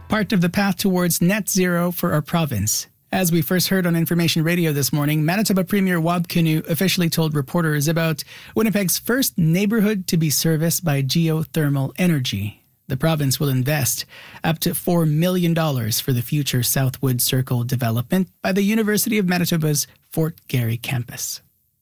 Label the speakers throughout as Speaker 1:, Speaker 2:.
Speaker 1: part of the path towards net zero for our province. As we first heard on Information Radio this morning, Manitoba Premier Wab Kinew officially told reporters about Winnipeg's first neighbourhood to be serviced by geothermal energy. The province will invest up to $4 million for the future Southwood Circle development by the University of Manitoba's Fort Garry campus.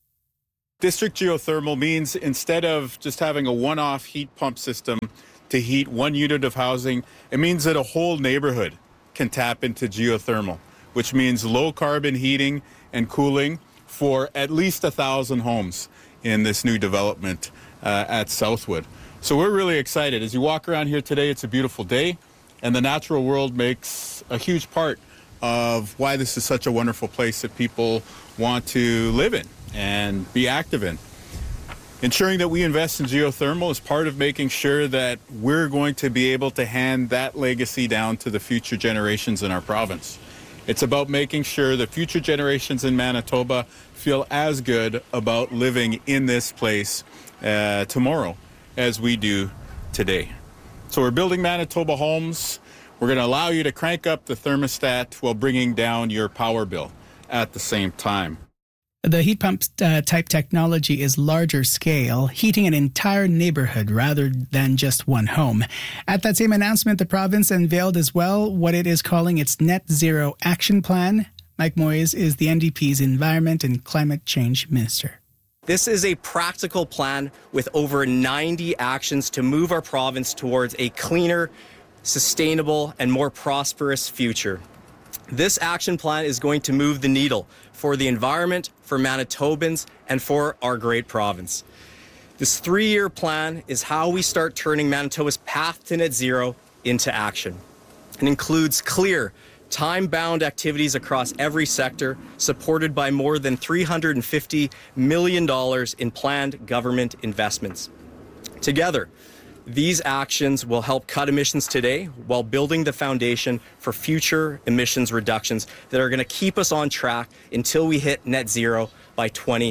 Speaker 2: District geothermal means instead of just having a one-off heat pump system to heat one unit of housing, it means that a whole neighbourhood can tap into geothermal, which means low carbon heating and cooling for at least 1,000 homes in this new development at Southwood. So we're really excited. As you walk around here today, it's a beautiful day, and the natural world makes a huge part of why this is such a wonderful place that people want to live in and be active in. Ensuring that we invest in geothermal is part of making sure that we're going to be able to hand that legacy down to the future generations in our province. It's about making sure that future generations in Manitoba feel as good about living in this place tomorrow as we do today. So we're building Manitoba homes. We're going to allow you to crank up the thermostat while bringing down your power bill at the same time.
Speaker 1: The heat pump type technology is larger scale, heating an entire neighborhood rather than just one home. At that same announcement, the province unveiled as well what it is calling its Net Zero Action Plan. Mike Moyes is the NDP's Environment and Climate Change Minister.
Speaker 3: This is a practical plan with over 90 actions to move our province towards a cleaner, sustainable, and more prosperous future. This action plan is going to move the needle for the environment, for Manitobans, and for our great province. This 3-year plan is how we start turning Manitoba's path to net zero into action. It includes clear, time-bound activities across every sector, supported by more than $350 million in planned government investments. Together, these actions will help cut emissions today while building the foundation for future emissions reductions that are going to keep us on track until we hit net zero by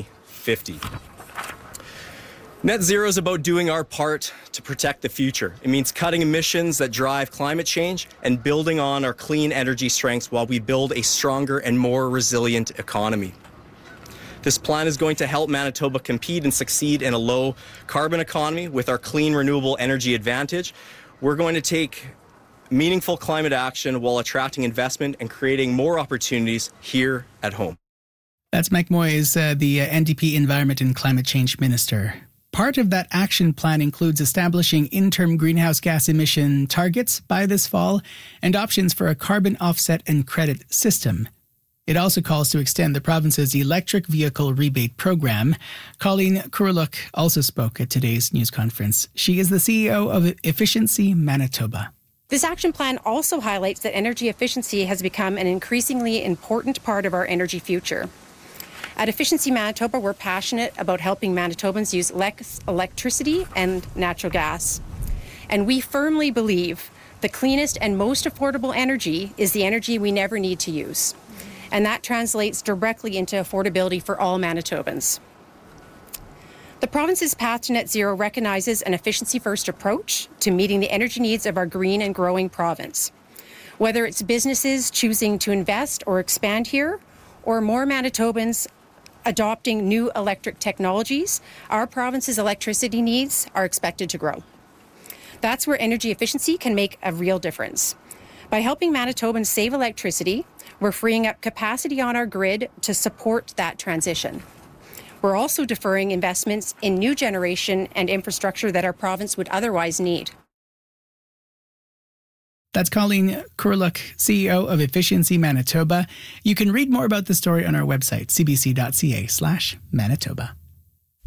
Speaker 3: 2050. Net zero is about doing our part to protect the future. It means cutting emissions that drive climate change and building on our clean energy strengths while we build a stronger and more resilient economy. This plan is going to help Manitoba compete and succeed in a low carbon economy with our clean renewable energy advantage. We're going to take meaningful climate action while attracting investment and creating more opportunities here at home.
Speaker 1: That's Mike Moyes, the NDP Environment and Climate Change Minister. Part of that action plan includes establishing interim greenhouse gas emission targets by this fall and options for a carbon offset and credit system. It also calls to extend the province's electric vehicle rebate program. Colleen Kuruluk also spoke at today's news conference. She is the CEO of Efficiency Manitoba.
Speaker 4: This action plan also highlights that energy efficiency has become an increasingly important part of our energy future. At Efficiency Manitoba, we're passionate about helping Manitobans use less electricity and natural gas. And we firmly believe the cleanest and most affordable energy is the energy we never need to use. And that translates directly into affordability for all Manitobans. The province's path to net zero recognizes an efficiency-first approach to meeting the energy needs of our green and growing province. Whether it's businesses choosing to invest or expand here, or more Manitobans adopting new electric technologies, our province's electricity needs are expected to grow. That's where energy efficiency can make a real difference. By helping Manitobans save electricity, we're freeing up capacity on our grid to support that transition. We're also deferring investments in new generation and infrastructure that our province would otherwise need.
Speaker 1: That's Colleen Kuruluk, CEO of Efficiency Manitoba. You can read more about the story on our website, cbc.ca/Manitoba.